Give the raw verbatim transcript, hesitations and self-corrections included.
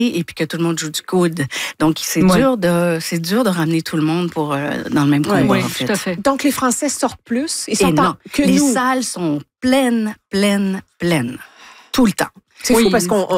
et puis que tout le monde joue du coude. Donc, c'est Ouais. dur de c'est dur de ramener tout le monde pour, euh, dans le même combat, Oui, en tout fait. à fait. Donc, les Français sortent plus. Ils Et sortent non, que les nous. salles sont pleines, pleines, pleines. Tout le temps. C'est Oui. fou parce qu'on